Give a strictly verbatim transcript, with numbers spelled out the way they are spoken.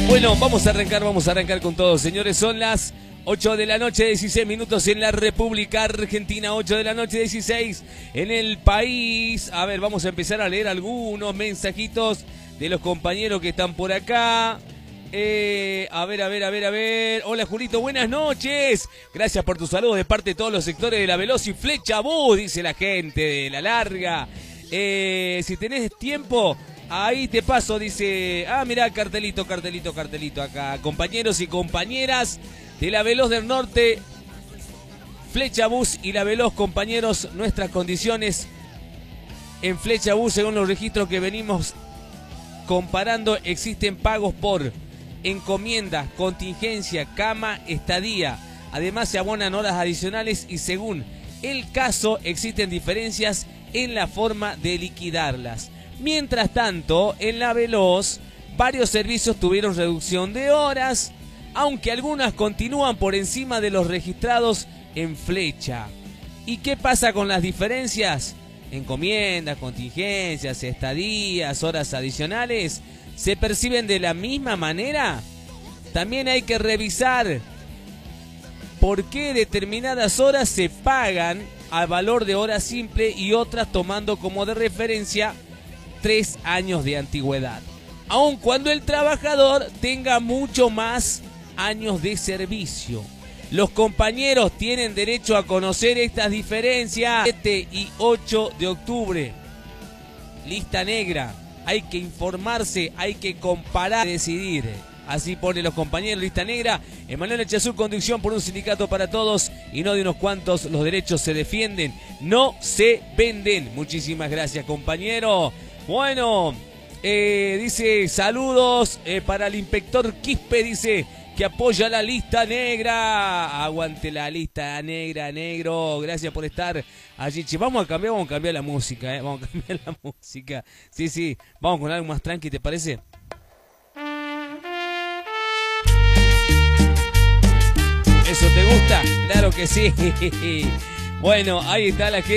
Bueno, vamos a arrancar, vamos a arrancar con todo, señores. Son las ocho de la noche, dieciséis minutos en la República Argentina, ocho de la noche, dieciséis en el país. A ver, vamos a empezar a leer algunos mensajitos de los compañeros que están por acá. Eh, a ver, a ver, a ver, a ver. Hola, Julito, buenas noches. Gracias por tus saludos de parte de todos los sectores de la Veloz y Flecha Bus, dice la gente de La Larga. Eh, si tenés tiempo, ahí te paso, dice. Ah, mirá, cartelito, cartelito, cartelito acá. Compañeros y compañeras de la Veloz del Norte, Flecha Bus y la Veloz, compañeros, nuestras condiciones en Flecha Bus, según los registros que venimos comparando, existen pagos por encomienda, contingencia, cama, estadía. Además se abonan horas adicionales y según el caso existen diferencias en la forma de liquidarlas. Mientras tanto, en la Veloz, varios servicios tuvieron reducción de horas, aunque algunas continúan por encima de los registrados en Flecha. ¿Y qué pasa con las diferencias? Encomiendas, contingencias, estadías, horas adicionales, ¿se perciben de la misma manera? También hay que revisar por qué determinadas horas se pagan al valor de hora simple y otras tomando como de referencia tres años de antigüedad, aun cuando el trabajador tenga mucho más años de servicio. Los compañeros tienen derecho a conocer estas diferencias. siete y ocho de octubre, lista negra. Hay que informarse, hay que comparar y decidir. Así ponen los compañeros, lista negra. Emanuel Echazú, conducción por un sindicato para todos y no de unos cuantos. Los derechos se defienden, no se venden. Muchísimas gracias, compañero. Bueno, eh, dice saludos eh, para el inspector Quispe, dice que apoya la lista negra. Aguante la lista negra, negro. Gracias por estar allí. Che, vamos a cambiar, vamos a cambiar la música, ¿eh? Vamos a cambiar la música. Sí, sí. Vamos con algo más tranqui, ¿te parece? ¿Eso te gusta? Claro que sí. Bueno, ahí está la gente.